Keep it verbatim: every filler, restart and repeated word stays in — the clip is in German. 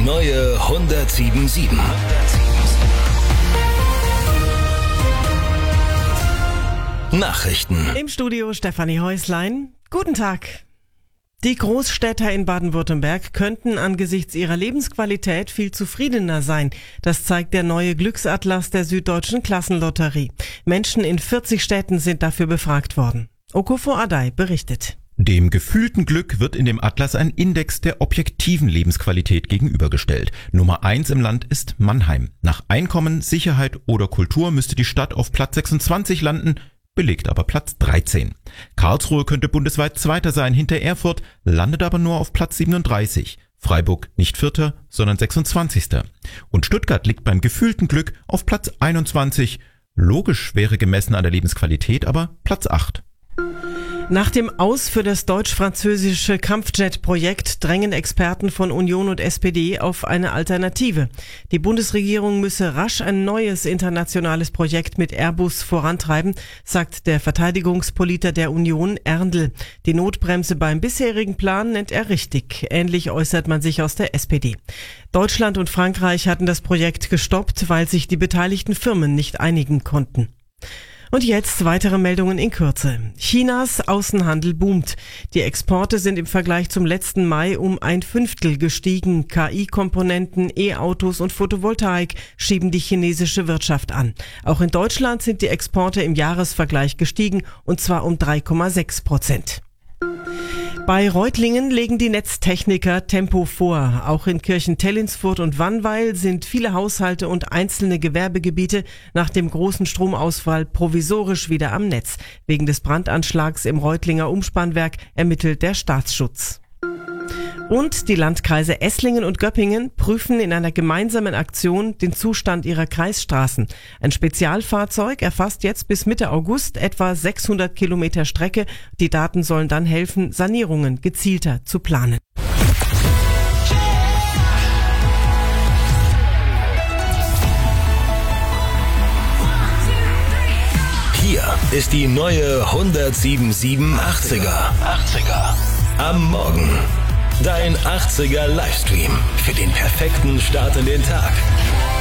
neue hundertsieben Komma sieben. Nachrichten. Im Studio Stefanie Häuslein. Guten Tag. Die Großstädter in Baden-Württemberg könnten angesichts ihrer Lebensqualität viel zufriedener sein. Das zeigt der neue Glücksatlas der Süddeutschen Klassenlotterie. Menschen in vierzig Städten sind dafür befragt worden. Okofo Adai berichtet. Dem gefühlten Glück wird in dem Atlas ein Index der objektiven Lebensqualität gegenübergestellt. Nummer eins im Land ist Mannheim. Nach Einkommen, Sicherheit oder Kultur müsste die Stadt auf Platz sechsundzwanzig landen, belegt aber Platz dreizehn. Karlsruhe könnte bundesweit Zweiter sein hinter Erfurt, landet aber nur auf Platz siebenunddreißig. Freiburg nicht Vierter, sondern sechsundzwanzigster. Und Stuttgart liegt beim gefühlten Glück auf Platz einundzwanzig. Logisch wäre gemessen an der Lebensqualität aber Platz acht. Nach dem Aus für das deutsch-französische Kampfjet-Projekt drängen Experten von Union und S P D auf eine Alternative. Die Bundesregierung müsse rasch ein neues internationales Projekt mit Airbus vorantreiben, sagt der Verteidigungspolitiker der Union, Erndl. Die Notbremse beim bisherigen Plan nennt er richtig. Ähnlich äußert man sich aus der S P D. Deutschland und Frankreich hatten das Projekt gestoppt, weil sich die beteiligten Firmen nicht einigen konnten. Und jetzt weitere Meldungen in Kürze. Chinas Außenhandel boomt. Die Exporte sind im Vergleich zum letzten Mai um ein Fünftel gestiegen. K I-Komponenten, E-Autos und Photovoltaik schieben die chinesische Wirtschaft an. Auch in Deutschland sind die Exporte im Jahresvergleich gestiegen, und zwar um drei Komma sechs Prozent. Bei Reutlingen legen die Netztechniker Tempo vor. Auch in Kirchen-Tellinsfurt und Wannweil sind viele Haushalte und einzelne Gewerbegebiete nach dem großen Stromausfall provisorisch wieder am Netz. Wegen des Brandanschlags im Reutlinger Umspannwerk ermittelt der Staatsschutz. Und die Landkreise Esslingen und Göppingen prüfen in einer gemeinsamen Aktion den Zustand ihrer Kreisstraßen. Ein Spezialfahrzeug erfasst jetzt bis Mitte August etwa sechshundert Kilometer Strecke. Die Daten sollen dann helfen, Sanierungen gezielter zu planen. Hier ist die neue hundertsieben Komma sieben achtziger. achtziger. Am Morgen. Dein achtziger Livestream für den perfekten Start in den Tag.